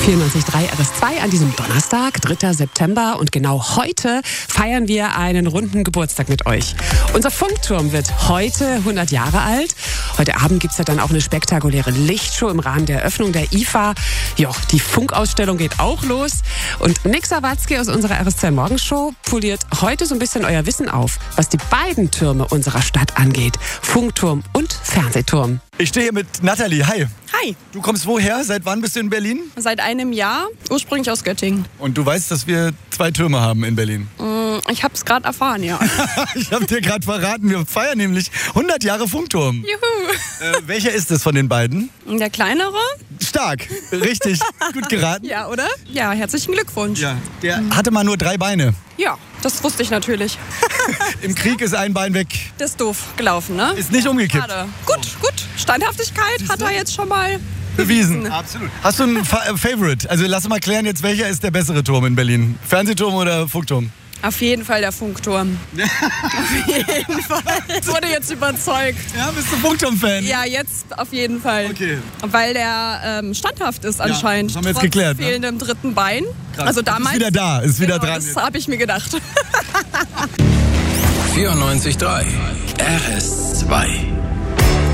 94.3 RS2 an diesem Donnerstag, 3. September. Und genau heute feiern wir einen runden Geburtstag mit euch. Unser Funkturm wird heute 100 Jahre alt. Heute Abend gibt es ja dann auch eine spektakuläre Lichtshow im Rahmen der Eröffnung der IFA. Ja, die Funkausstellung geht auch los. Und Nick Sawatzki aus unserer RS2 Morgenshow poliert heute so ein bisschen euer Wissen auf, was die beiden Türme unserer Stadt angeht. Funkturm und Fernsehturm. Ich stehe hier mit Nathalie. Hi. Hi. Du kommst woher? Seit wann bist du in Berlin? Seit einem Jahr, ursprünglich aus Göttingen. Und du weißt, dass wir 2 Türme haben in Berlin. Ich habe es gerade erfahren, ja. Ich habe dir gerade verraten, wir feiern nämlich 100 Jahre Funkturm. Juhu. Welcher ist es von den beiden? Der kleinere? Stark, richtig, gut geraten. Ja, oder? Ja, herzlichen Glückwunsch. Ja, der hatte mal nur 3 Beine. Ja, das wusste ich natürlich. Im Krieg ist ein Bein weg. Das ist doof gelaufen, ne? Ist nicht umgekippt. Schade. Gut. Standhaftigkeit hat er jetzt schon mal bewiesen. Absolut. Hast du einen Favorite? Also lass mal klären jetzt, welcher ist der bessere Turm in Berlin? Fernsehturm oder Funkturm? Auf jeden Fall der Funkturm. Auf jeden Fall. Ich wurde jetzt überzeugt. Ja, bist du Funkturm-Fan? Ja, jetzt auf jeden Fall. Okay. Weil der standhaft ist anscheinend. Das haben wir jetzt trotz geklärt. fehlendem dritten Bein. Krass. Also damals. Ist wieder da, ist wieder genau, dran. Das habe ich mir gedacht. 94.3 RS2